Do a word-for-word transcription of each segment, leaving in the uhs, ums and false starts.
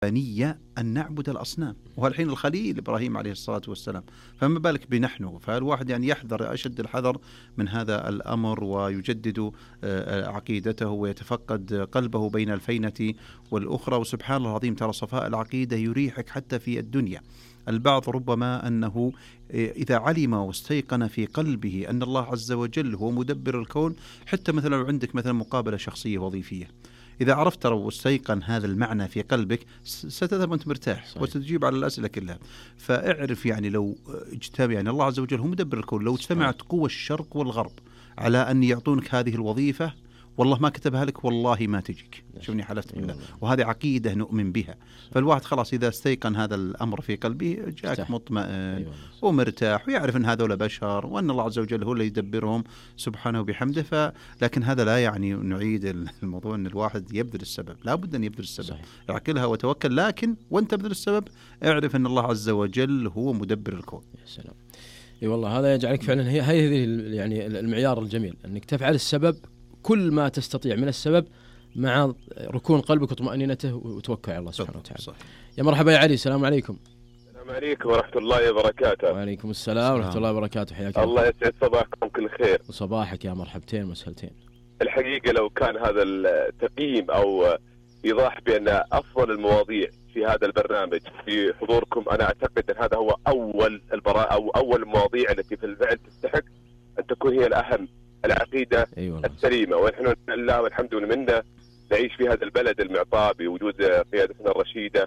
نية أن نعبد الأصنام، وهالحين الخليل إبراهيم عليه الصلاة والسلام، فما بالك بنحن؟ فالواحد يعني يحذر أشد الحذر من هذا الأمر، ويجدد عقيدته ويتفقد قلبه بين الفينة والأخرى. وسبحان الله العظيم، ترى صفاء العقيدة يريحك حتى في الدنيا. البعض ربما أنه إذا علم واستيقن في قلبه أن الله عز وجل هو مدبر الكون، حتى مثلا لو عندك مثلا مقابلة شخصية وظيفية، إذا عرفت واستيقن هذا المعنى في قلبك ستذهب وأنت مرتاح صحيح. وستجيب على الأسئلة كلها. فاعرف يعني لو اجتمع، يعني الله عز وجل هو مدبر الكون، لو اجتمعت قوى الشرق والغرب على أن يعطونك هذه الوظيفة، والله ما كتبها لك، والله ما تجيك. شوفني حلفت بالله، وهذه عقيدة نؤمن بها. فالواحد خلاص إذا استيقن هذا الأمر في قلبه جاءك مطمئن ومرتاح، ويعرف أن هذول بشر وأن الله عز وجل هو اللي يدبرهم سبحانه وبحمده. ف... لكن هذا لا يعني نعيد الموضوع أن الواحد يبذل السبب، لا بد أن يبذل السبب، اعقلها وتوكل. لكن وأنت تبذل السبب اعرف أن الله عز وجل هو مدبر الكون. يا سلام. اي والله هذا يجعلك فعلا هي هذه يعني المعيار الجميل، أنك تفعل السبب كل ما تستطيع من السبب مع ركون قلبك وطمأنينته وتوكل على الله سبحانه وتعالى. صح. يا مرحبا يا علي، السلام عليكم. السلام عليكم ورحمة الله وبركاته. وعليكم السلام ورحمة الله وبركاته، حياك الله. الله يسعد صباحكم كل خير. وصباحك يا مرحبتين وسهلتين. الحقيقة لو كان هذا التقييم أو إيضاح بأن أفضل المواضيع في هذا البرنامج في حضوركم، أنا أعتقد أن هذا هو أول البراء أو أول المواضيع التي في الفعل تستحق أن تكون هي الأهم، العقيدة أيوة السليمة. ونحن لله والحمد لله نعيش في هذا البلد المعطاء بوجود قيادتنا الرشيدة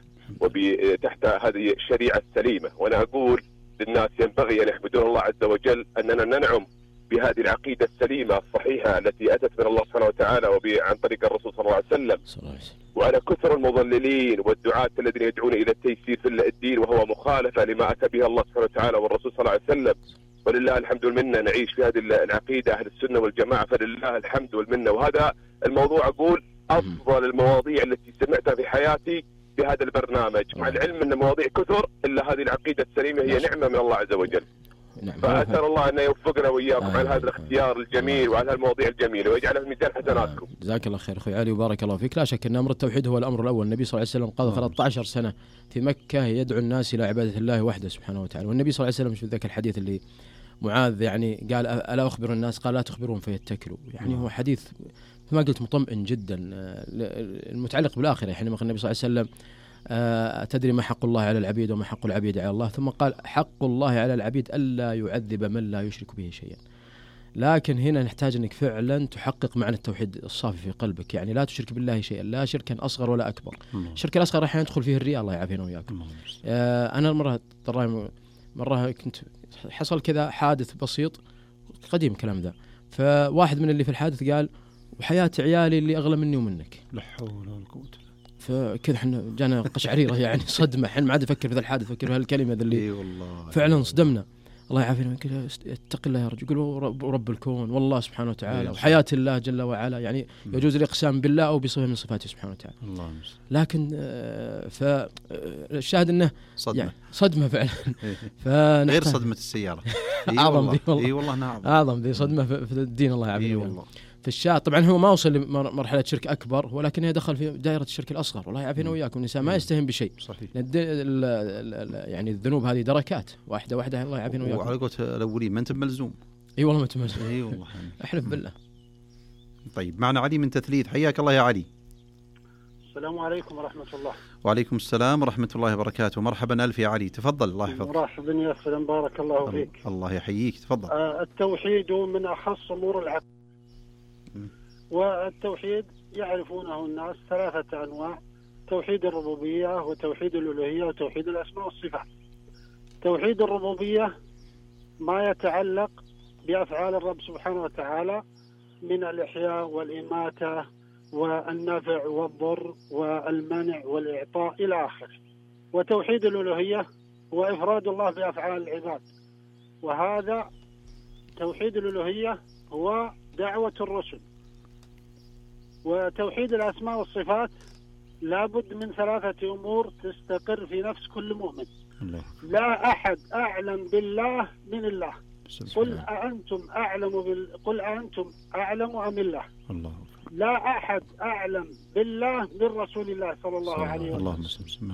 وتحت هذه الشريعة السليمة. وأنا أقول للناس ينبغي أن يحمدون الله عز وجل أننا ننعم بهذه العقيدة السليمة الصحيحة التي أتت من الله سبحانه وتعالى وعن طريق الرسول صلى الله عليه وسلم. وأنا كثر المضللين والدعاة الذين يدعون إلى التيسير في الدين وهو مخالفة لما أتى به الله سبحانه وتعالى والرسول صلى الله عليه وسلم. ولله الحمد والمنة نعيش في هذه العقيدة أهل السنة والجماعة، فلله الحمد والمنة. وهذا الموضوع أقول أفضل المواضيع التي سمعتها في حياتي في هذا البرنامج، مع العلم أن مواضيع كثر، إلا هذه العقيدة السليمة هي نعمة من الله عز وجل. فأسأل الله أن يوفقنا وإياكم على هذا الاختيار الجميل وعلى هالمواضيع الجميلة ويجعلها في ميزان حسناتكم. جزاك الله خير أخوي علي وبارك الله فيك. لا شك أن أمر التوحيد هو الأمر الأول. النبي صلى الله عليه وسلم قضى ثلاثة عشر سنة في مكة يدعو الناس إلى عبادة الله وحده سبحانه وتعالى. والنبي صلى الله عليه وسلم في ذاك الحديث اللي معاذ يعني قال ألا أخبر الناس، قال لا تخبرون فيتكلوا. يعني هو حديث كما قلت مطمئن جدا المتعلق بالآخرة. يعني مثلا النبي صلى الله عليه وسلم أتدري ما حق الله على العبيد وما حق العبيد على الله، ثم قال حق الله على العبيد ألا يعذب من لا يشرك به شيئا. لكن هنا نحتاج أنك فعلا تحقق معنى التوحيد الصافي في قلبك، يعني لا تشرك بالله شيئا، لا شركا أصغر ولا أكبر. الشرك الأصغر راح يدخل فيه الرياء، الله يعافينا وياكم. آه أنا مرة ترى مرة كنت حصل كذا حادث بسيط قديم الكلام ذا، فواحد من اللي في الحادث قال وحياة عيالي اللي أغلى مني ومنك. لا حول ولا قوة. فكذا احنا جانا قشعريرة يعني صدمة، حين ما عاد أفكر في ذا الحادث أفكر في هالكلمة اللي فعلا صدمنا. الله يعافينا. اتق الله يا رجل، يقول رب, رب الكون والله سبحانه وتعالى وحياة الله جل وعلا، يعني يجوز الإقسام بالله أو بصفة من صفاته سبحانه وتعالى. الله لكن فالشاهد أنه صدمة يعني صدمة فعلا غير صدمة السيارة. أعظم ذي والله. إيه والله نعم. أعظم ذي صدمة في الدين الله يعافينا. والله في الشاة طبعا هو ما وصل لمرحلة شرك أكبر، ولكنه دخل في دائرة الشرك الأصغر. والله يعافينا وياكم. الإنسان ما يستهين بشيء. صحيح. يعني الذنوب هذه دركات واحدة واحدة. الله يعافينا وياكم. وعلى قولة الأولين ما أنت ملزوم. أي والله ما أنت ملزوم. أي والله. أحلف بالله. طيب معنا علي من تثليث، حياك الله يا علي. السلام عليكم ورحمة الله. وعليكم السلام ورحمة الله وبركاته. مرحبا ألف يا علي، تفضل. الله يحفظك. مرحبا يا سلام، بارك الله فيك. الله يحييك، تفضل. آه التوحيد من أخص أمور العقيدة، والتوحيد يعرفونه الناس ثلاثة أنواع: توحيد الربوبية وتوحيد الألوهية وتوحيد الأسماء والصفات. توحيد الربوبية ما يتعلق بأفعال الرب سبحانه وتعالى من الإحياء والإماتة والنفع والضر والمنع والإعطاء إلى آخره. وتوحيد الألوهية هو إفراد الله بأفعال العباد، وهذا توحيد الألوهية هو دعوة الرسل. وتوحيد الأسماء والصفات لابد من ثلاثة أمور تستقر في نفس كل مؤمن. لا أحد أعلم بالله من الله. قل أأنتم أعلم بال... قل أأنتم أعلم أم الله. الله. لا أحد أعلم بالله من رسول الله صلى الله عليه وسلم. اللهم صل وسلم